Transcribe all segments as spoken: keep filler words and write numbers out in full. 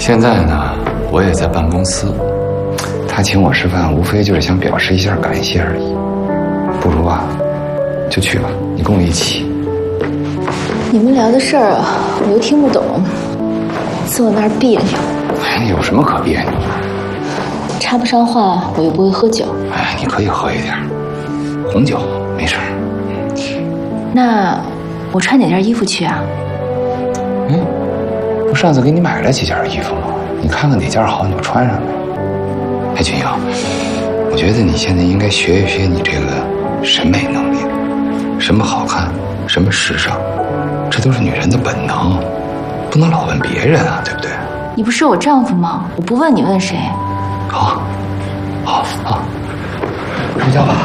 现在呢，我也在办公司，他请我吃饭，无非就是想表示一下感谢而已。不如啊，就去吧，你跟我一起。 你们聊的事儿啊，我又听不懂，坐那儿别扭。 哎，有什么可别扭的？ 插不上话，我又不会喝酒。 哎，你可以喝一点，红酒没事儿。 那我穿哪件衣服去啊？ 嗯，不上次给你买了几件衣服吗？你看看哪件好，你就穿上呗。哎，君英，我觉得你现在应该学一学你这个审美能力，什么好看，什么时尚，这都是女人的本能，不能老问别人啊，对不对？ 你不是我丈夫吗？我不问你问谁？ 好，好，好，睡觉吧。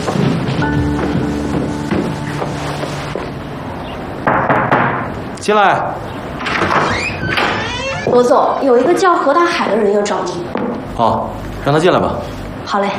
进来。 罗总，有一个叫何大海的人要找你。 哦，让他进来吧。 好嘞。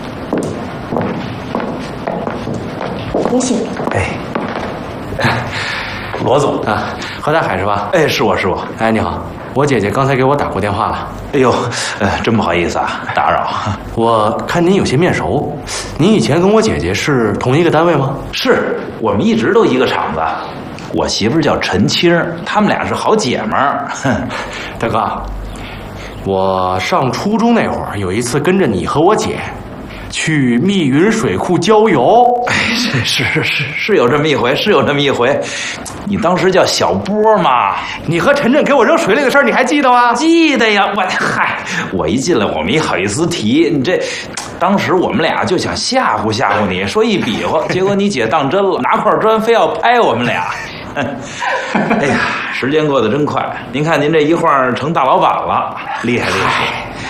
恭喜你。 哎，罗总啊，何大海是吧？ 哎，是我是我。 哎，你好，我姐姐刚才给我打过电话了。 哎呦，呃，真不好意思啊，打扰。 我看您有些面熟，您以前跟我姐姐是同一个单位吗？ 是我们一直都一个厂子。我媳妇儿叫陈青，他们俩是好姐们儿。 大哥，我上初中那会儿有一次跟着你和我姐去密云水库郊游。 哎，是是是是是有这么一回，是有这么一回。你当时叫小波嘛？ 你和陈震给我扔水里的事儿你还记得吗？ 记得呀，我嗨，我一进来我没好意思提你这。当时我们俩就想吓唬吓唬你，说一比划，结果你姐当真了，拿块砖非要拍我们俩。哎呀，时间过得真快！您看您这一晃成大老板了，厉害厉害！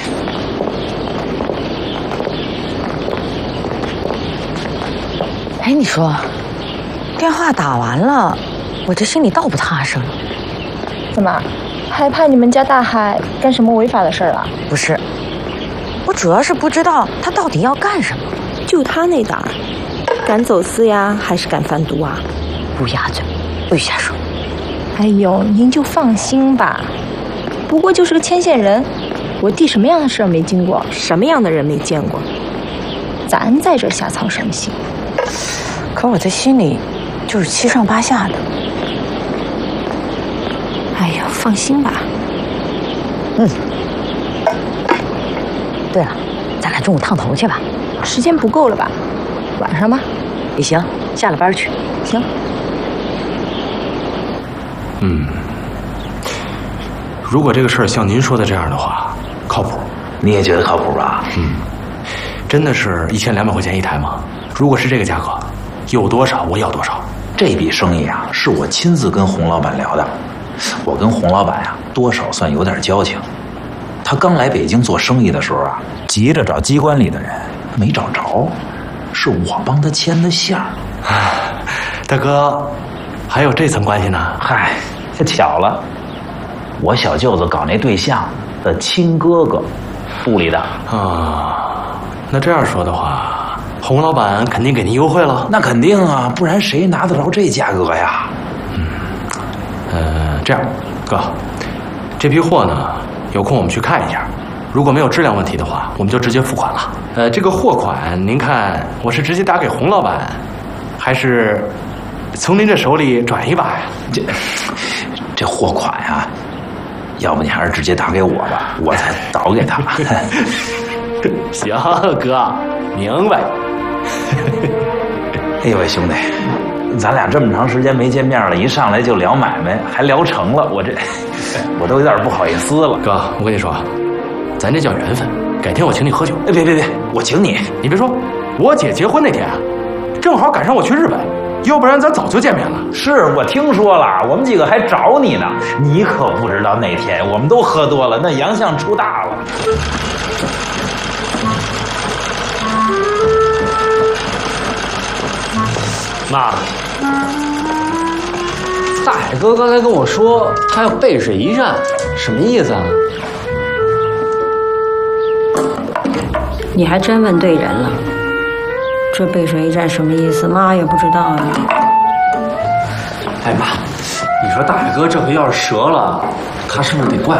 哎，你说，电话打完了，我这心里倒不踏实了。 怎么，害怕你们家大海干什么违法的事儿了？ 不是，我主要是不知道他到底要干什么。 就他那胆儿，敢走私呀，还是敢贩毒啊？ 乌鸦嘴。不许瞎说！ 哎呦，您就放心吧，不过就是个牵线人，我弟什么样的事没经过，什么样的人没见过，咱在这瞎操什么心？ 可我这心里就是七上八下的。 哎呀，放心吧。 嗯。对了，咱俩中午烫头去吧。 时间不够了吧？晚上吧。 也行，下了班去。 行。 嗯，如果这个事儿像您说的这样的话，靠谱。 你也觉得靠谱吧？ 嗯，真的是一千两百块钱一台吗？如果是这个价格，有多少我要多少。 这笔生意啊，是我亲自跟洪老板聊的。我跟洪老板啊，多少算有点交情。他刚来北京做生意的时候啊，急着找机关里的人，没找着，是我帮他牵的线儿。 大哥。还有这层关系呢？ 嗨，这巧了，我小舅子搞那对象的亲哥哥，部里的啊。那这样说的话，洪老板肯定给您优惠了。 那肯定啊，不然谁拿得着这价格呀？ 嗯，呃，这样，哥，这批货呢，有空我们去看一下。如果没有质量问题的话，我们就直接付款了。呃，这个货款，您看我是直接打给洪老板，还是？从您这手里转一把呀？ 这这货款呀，要不你还是直接打给我吧，我才倒给他。 行，哥，明白。 哎呦喂，兄弟，咱俩这么长时间没见面了，一上来就聊买卖，还聊成了，我这我都有点不好意思了。 哥，我跟你说，咱这叫缘分。改天我请你喝酒。 哎，别别别，我请你。 你别说，我姐结婚那天啊，正好赶上我去日本。要不然咱早就见面了。 是我听说了，我们几个还找你呢。你可不知道那天我们都喝多了，那洋相出大了。 妈，大海哥刚才跟我说他要背水一战，什么意思啊？ 你还真问对人了。这背水一战什么意思？妈也不知道啊。 哎妈，你说大海哥这回要是折了，他是不是得怪